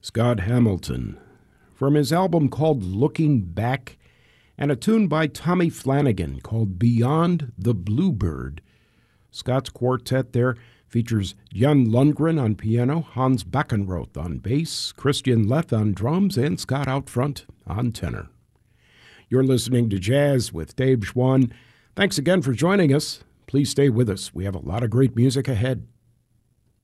Scott Hamilton, from his album called Looking Back, and a tune by Tommy Flanagan called Beyond the Bluebird. Scott's quartet there features Jan Lundgren on piano, Hans Beckenroth on bass, Christian Leth on drums, and Scott out front on tenor. You're listening to Jazz with Dave Schwann. Thanks again for joining us. Please stay with us. We have a lot of great music ahead.